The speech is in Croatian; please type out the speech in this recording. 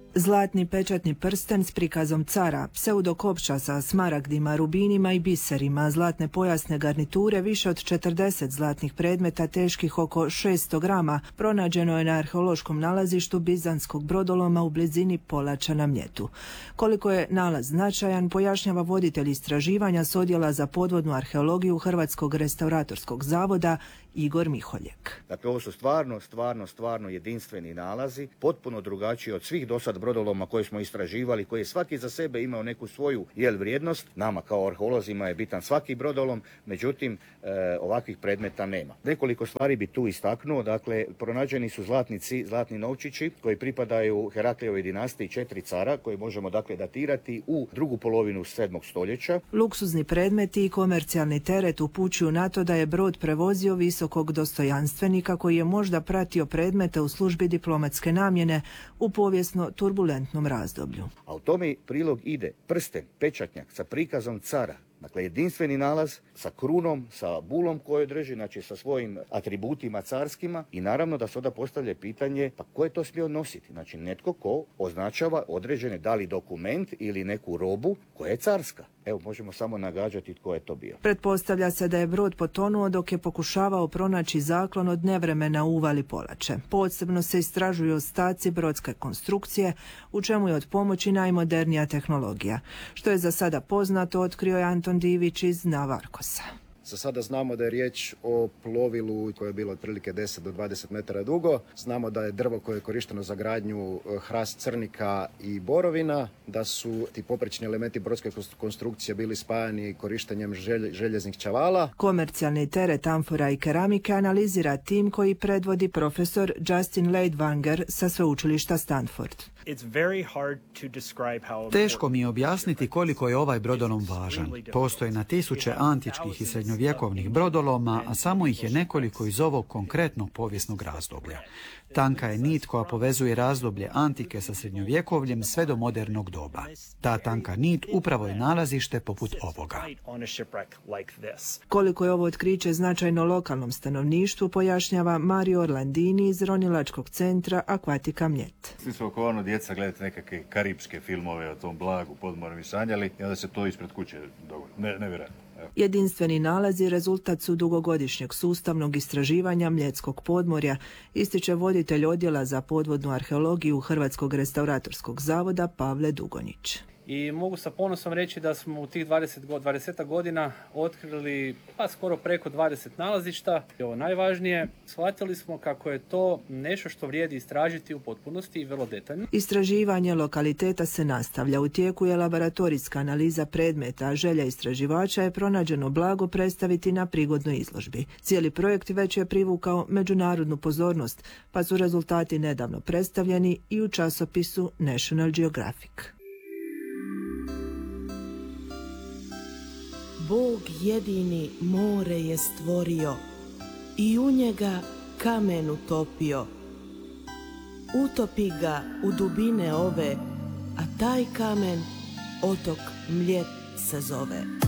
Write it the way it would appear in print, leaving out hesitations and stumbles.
Zlatni pečatni prsten s prikazom cara, pseudokopča sa smaragdima, rubinima i biserima, zlatne pojasne garniture, više od 40 zlatnih predmeta teških oko 600 grama pronađeno je na arheološkom nalazištu bizanskog brodoloma u blizini Polača na Mljetu. Koliko je nalaz značajan, pojašnjava voditelj istraživanja s odjela za podvodnu arheologiju Hrvatskog restauratorskog zavoda Igor Miholjek. Dakle, ovo su stvarno jedinstveni nalazi, potpuno drugačiji od svih dosad brodoloma koje smo istraživali, koji je svaki za sebe imao neku svoju vrijednost. Nama kao arheolozima je bitan svaki brodolom, međutim ovakvih predmeta nema. Nekoliko stvari bi tu istaknuo. Dakle, pronađeni su zlatni novčići koji pripadaju Heraklijevoj dinastiji, 4 cara, koji možemo dakle datirati u drugu polovinu 7. stoljeća. Luksuzni predmeti i komercijalni teret upućuju na to da je brod prevozio visokog dostojanstvenika koji je možda pratio predmete u službi diplomatske namjene u povijesno turbulentnom razdoblju. A u tome prilog ide prsten, pečatnjak sa prikazom cara. Dakle, jedinstveni nalaz sa krunom, sa bulom koju drži, znači sa svojim atributima carskima i naravno da se onda postavlja pitanje pa ko je to smio nositi? Znači netko ko označava određene da li dokument ili neku robu koja je carska. Evo, možemo samo nagađati tko je to bio. Pretpostavlja se da je brod potonuo dok je pokušavao pronaći zaklon od nevremena u uvali Polače. Posebno se istražuju ostaci brodske konstrukcije, u čemu je od pomoći najmodernija tehnologija. Što je za sada poznato, otkrio je Anton Divić iz Navarkosa. Za sada znamo da je riječ o plovilu koje je bilo otprilike 10 do 20 metara dugo. Znamo da je drvo koje je korišteno za gradnju hrast crnika i borovina, da su ti poprečni elementi brodske konstrukcije bili spajani korištenjem željeznih čavala. Komercijalni teret amfora i keramike analizira tim koji predvodi profesor Justin Leidwanger sa sveučilišta Stanford. Teško mi je objasniti koliko je ovaj brodolom važan. Postoje na tisuće antičkih i srednjovjekovnih brodoloma, a samo ih je nekoliko iz ovog konkretnog povijesnog razdoblja. Tanka je nit koja povezuje razdoblje antike sa srednjovjekovljem sve do modernog doba. Ta tanka nit upravo je nalazište poput ovoga. Koliko je ovo otkriće značajno lokalnom stanovništvu, pojašnjava Mario Orlandini iz ronilačkog centra Akvatika Mljet. Svi su oko djeca gledati nekakve karipske filmove o tom blagu, podmorom i sanjali i onda se to ispred kuće dogodi. Nevjerojatno. Jedinstveni nalazi rezultat su dugogodišnjeg sustavnog istraživanja Mljetskog podmorja, ističe voditelj odjela za podvodnu arheologiju Hrvatskog restauratorskog zavoda Pavle Dugonić. I mogu sa ponosom reći da smo u tih 20 godina otkrili skoro preko 20 nalazišta. I ovo najvažnije, shvatili smo kako je to nešto što vrijedi istražiti u potpunosti i vrlo detaljno. Istraživanje lokaliteta se nastavlja. U tijeku je laboratorijska analiza predmeta, a želja istraživača je pronađeno blago predstaviti na prigodnoj izložbi. Cijeli projekt već je privukao međunarodnu pozornost, pa su rezultati nedavno predstavljeni i u časopisu National Geographic. Bog jedini more je stvorio i u njega kamen utopio. Utopi ga u dubine ove, a taj kamen otok Mljet se zove.